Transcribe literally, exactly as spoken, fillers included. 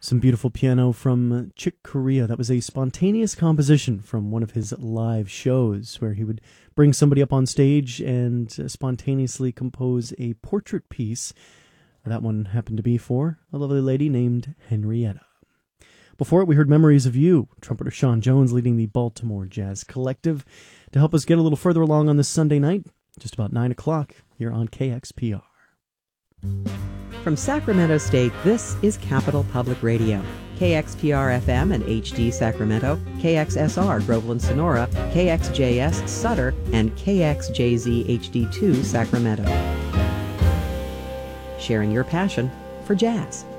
Some beautiful piano from Chick Corea. That was a spontaneous composition from one of his live shows where he would bring somebody up on stage and spontaneously compose a portrait piece. That one happened to be for a lovely lady named Henrietta. Before it, we heard Memories of You, trumpeter Sean Jones leading the Baltimore Jazz Collective. To help us get a little further along on this Sunday night, just about nine o'clock, here on K X P R. From Sacramento State, this is Capital Public Radio. K X P R F M and H D Sacramento, K X S R Groveland Sonora, K X J S Sutter, and K X J Z H D two Sacramento. Sharing your passion for jazz.